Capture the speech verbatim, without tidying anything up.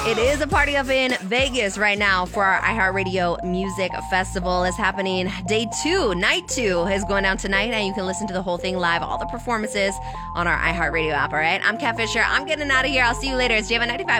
It is a party up in Vegas right now for our iHeartRadio Music Festival. It's happening day two, night two is going down tonight, and you can listen to the whole thing live, all the performances on our iHeartRadio app, all right? I'm Kat Fisher. I'm getting out of here. I'll see you later. It's J M ninety-five.